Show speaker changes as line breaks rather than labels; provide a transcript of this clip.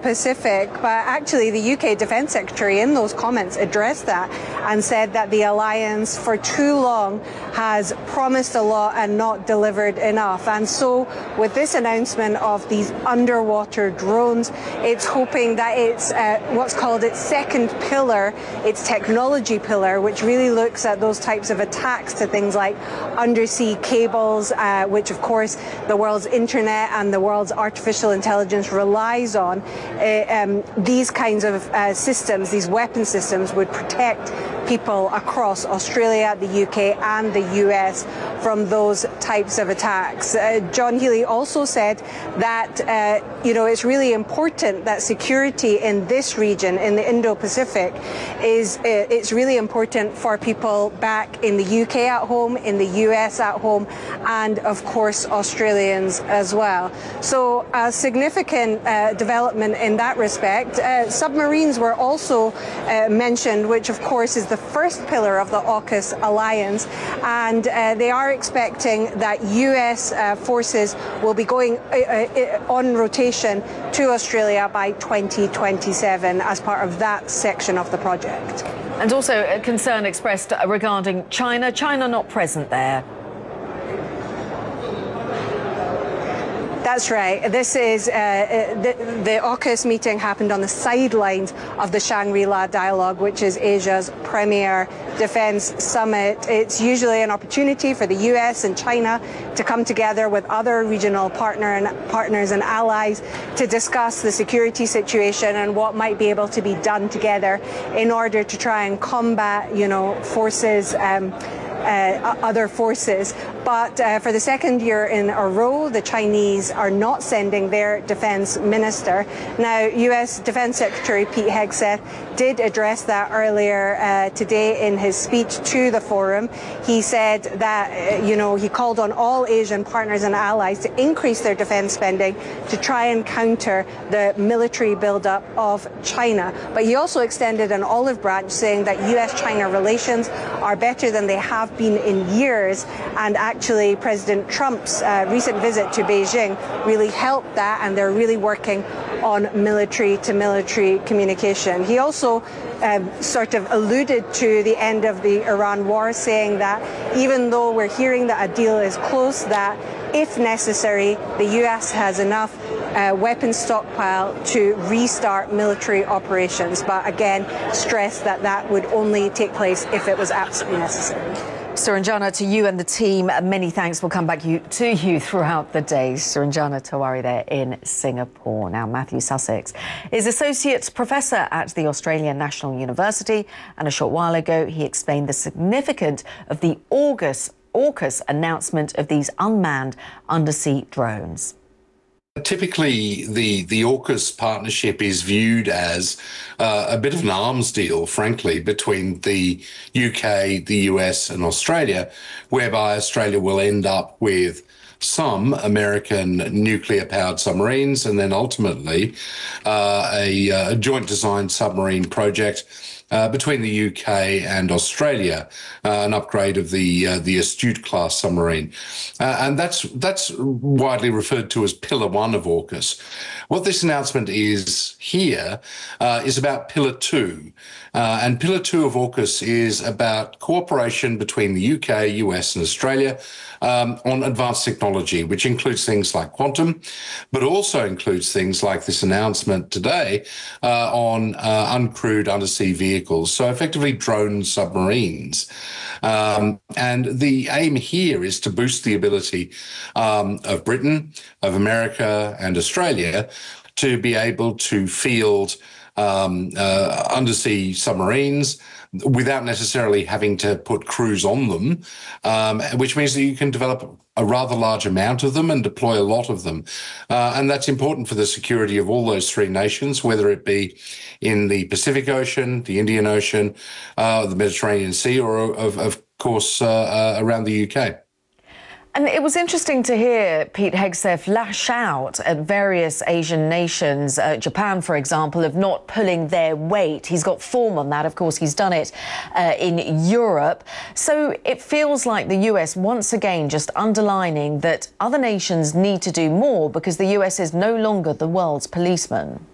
Indo-Pacific, but actually the UK Defence Secretary in those comments addressed that and said that the alliance for too long has promised a lot and not delivered enough. And so with this announcement of these underwater drones, it's hoping that it's what's called its second pillar, its technology pillar, which really looks at those types of attacks to things like undersea cables, which of course the world's internet and the world's artificial intelligence relies on. These kinds of systems, these weapon systems, would protect people across Australia, the UK and the US from those types of attacks. John Healey also said that it's really important that security in this region, in the Indo-Pacific, it's really important for people back in the UK at home, in the US at home, and of course Australians as well. So a significant development in that respect. Submarines were also mentioned, which of course is the first pillar of the AUKUS alliance, and they are expecting that US forces will be going on rotation to Australia by 2027 as part of that section of the project.
And also a concern expressed regarding China. China not present there.
That's right. This is the AUKUS meeting happened on the sidelines of the Shangri-La Dialogue, which is Asia's premier defence summit. It's usually an opportunity for the US and China to come together with other regional partners and allies to discuss the security situation and what might be able to be done together in order to try and combat, forces. Other forces. But for the second year in a row, the Chinese are not sending their defense minister. Now, US Defense Secretary Pete Hegseth did address that earlier today in his speech to the forum. He said that, he called on all Asian partners and allies to increase their defense spending to try and counter the military buildup of China. But he also extended an olive branch, saying that US-China relations are better than they have been in years, and actually President Trump's recent visit to Beijing really helped that, and they're really working on military-to-military communication. He also sort of alluded to the end of the Iran war, saying that even though we're hearing that a deal is close, that if necessary, the US has enough weapons stockpile to restart military operations, but again, stressed that that would only take place if it was absolutely necessary.
Suranjana, to you and the team, many thanks. We'll come back to you throughout the day. Suranjana Tewari there in Singapore. Now, Matthew Sussex is Associate Professor at the Australian National University, and a short while ago he explained the significance of the AUKUS announcement of these unmanned undersea drones.
Typically, the AUKUS partnership is viewed as a bit of an arms deal, frankly, between the UK, the US and Australia, whereby Australia will end up with some American nuclear-powered submarines and then ultimately a joint design submarine project between the UK and Australia, an upgrade of the Astute-class submarine. And that's widely referred to as Pillar 1 of AUKUS. What this announcement is here is about Pillar 2. And Pillar 2 of AUKUS is about cooperation between the UK, US and Australia on advanced technology, which includes things like quantum, but also includes things like this announcement today on uncrewed undersea vehicles, so effectively drone submarines. And the aim here is to boost the ability of Britain, of America and Australia to be able to field undersea submarines without necessarily having to put crews on them, which means that you can develop a rather large amount of them and deploy a lot of them. And that's important for the security of all those three nations, whether it be in the Pacific Ocean, the Indian Ocean, the Mediterranean Sea, or of course around the UK.
And it was interesting to hear Pete Hegseth lash out at various Asian nations, Japan, for example, of not pulling their weight. He's got form on that. Of course, he's done it in Europe. So it feels like the US once again just underlining that other nations need to do more because the US is no longer the world's policeman.